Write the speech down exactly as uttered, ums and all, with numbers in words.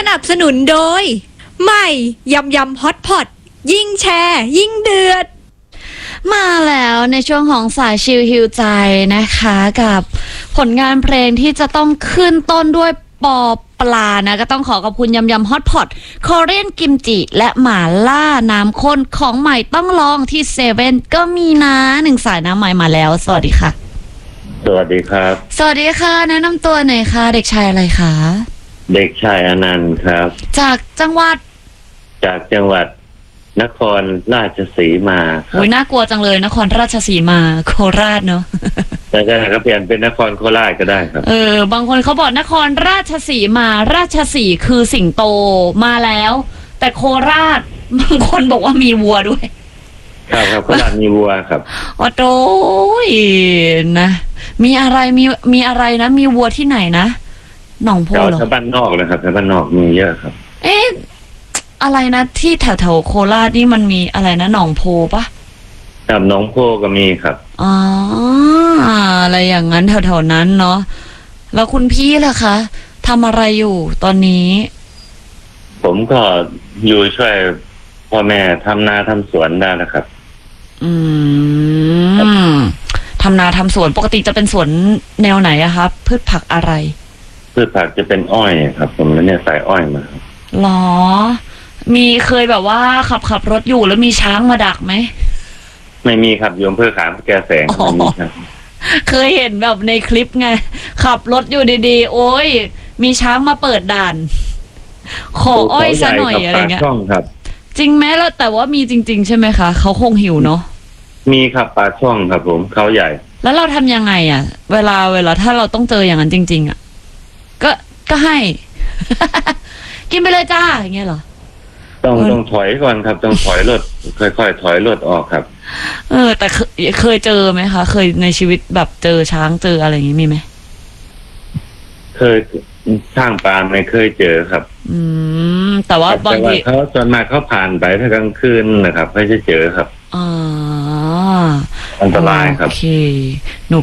นับสนุนโดยใหม่ยำยำฮอตพอตยิ่งแชร์ยิ่งเดือดมาแล้วในช่วงของสายชิลฮิวใจนะคะกับผลงานเพลงที่จะต้องขึ้นต้นด้วยปอปลานะก็ต้องขอขอบคุณยำยำฮอตพอตคอเรียนกิมจิและหมาล่าน้ำข้นของใหม่ต้องลองที่เซเว่นก็มีนะหนึ่งสายน้ำใหม่มาแล้วสวัสดีค่ะสวัสดีครับสวัสดีค่ะแนะนำตัวหน่อยค่ะเด็กชายอะไรคะเด็กชายอนันต์ครับจากจังหวัดจากจังหวัดนครราชสีมาครับโอ้ยน่ากลัวจังเลยนครราชสีมาโคราชเนาะแต่ก็เปลี่ยนเป็นนครโคราชก็ได้ครับเออบางคนเขาบอกนครราชสีมาราชสีคือสิงโตมาแล้วแต่โคราชบางคนบอกว่ามีวัวด้วยครับครับโคราชมีวัวครับโอ้โตนะมีอะไรมีมีอะไรนะมีวัวที่ไหนนะหนองโพเหรอแถวบ้านนอกนะครับแถวบ้านนอกมีเยอะครับเอ๊ะอะไรนะที่แถวแถวโคราชนี่มันมีอะไรนะหนองโพปะครับหนองโพก็มีครับอ๋ออะไรอย่างนั้นแถวแถวนั้นเนาะแล้วคุณพี่ล่ะคะทำอะไรอยู่ตอนนี้ผมก็อยู่ช่วยพ่อแม่ทำนาทำสวนได้นะครับอืมทำนาทำสวนปกติจะเป็นสวนแนวไหนอะครับพืชผักอะไรพืชผักจะเป็นอ้อยครับผมแล้วเนี่ยใส่อ้อยมาหรอมีเคยแบบว่าขับขับรถอยู่แล้วมีช้างมาดักไหมไม่มีครับโยมเพื่อขามแกแสงไม่มีครับเคยเห็นแบบในคลิปไงขับรถอยู่ดีๆโอ้ยมีช้างมาเปิดด่านขออ้อยซะหน่อยอะไรเงี้ยจริงไหมแล้วแต่ว่ามีจริงๆใช่ไหมคะเขาคงหิวเนาะมีครับปลาช่องครับผมเขาใหญ่แล้วเราทำยังไงอ่ะเวลาเวลาถ้าเราต้องเจออย่างนั้นจริงๆอ่ะก็ก็ให้ กินไปเลยจ้าอย่างเงี้ยเหรอต้องต้องถอยก่อนครับต้องถอยรถค่อยๆถอยรถออกครับเออแต่เคยเคยเจอไหมคะเคยในชีวิตแบบเจอช้างเจออะไรอย่างงี้มีไหมเคยช่างปลาไม่เคยเจอครับอืมแต่ว่าบางทีเขาส่วนมากเขาผ่านไปถ้ากลางคืนนะครับไม่ใช่เจอครับอ๋ออันตรายครับโอเคหนู